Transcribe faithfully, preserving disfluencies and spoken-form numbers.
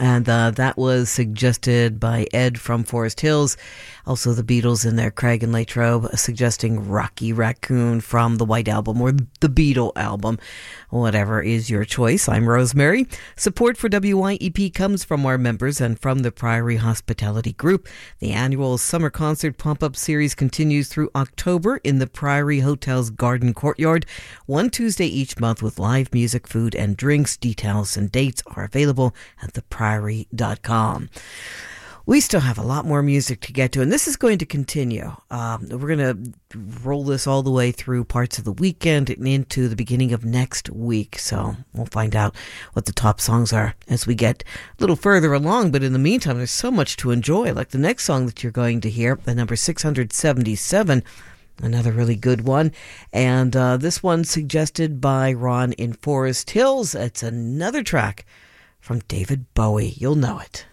And uh, that was suggested by Ed from Forest Hills. Also the Beatles in their Craig and Latrobe suggesting Rocky Raccoon from the White Album or the Beatle album. Whatever is your choice. I'm Rosemary. Support for W Y E P comes from our members and from the Priory Hospitality Group. The annual summer concert pop-up series continues through October in the Priory Hotel's Garden Courtyard. One Tuesday each month with live music, food and drinks. Details and dates are available at the priory dot com. We still have a lot more music to get to, and this is going to continue. Um, we're going to roll this all the way through parts of the weekend and into the beginning of next week. So we'll find out what the top songs are as we get a little further along. But in the meantime, there's so much to enjoy. Like the next song that you're going to hear, the number six hundred seventy-seven, another really good one. And uh, this one suggested by Ron in Forest Hills. It's another track from David Bowie. You'll know it.